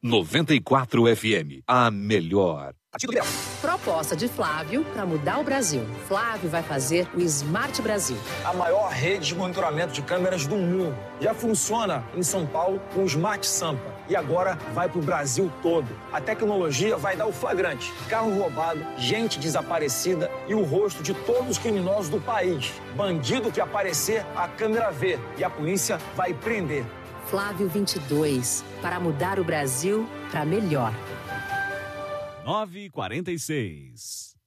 94 FM, a melhor. Proposta de Flávio para mudar o Brasil. Flávio vai fazer o Smart Brasil. A maior rede de monitoramento de câmeras do mundo. Já funciona em São Paulo com o Smart Sampa. E agora vai para o Brasil todo. A tecnologia vai dar o flagrante. Carro roubado, gente desaparecida e o rosto de todos os criminosos do país. Bandido que aparecer, a câmera vê. E a polícia vai prender. Flávio 22, para mudar o Brasil para melhor. 9h46.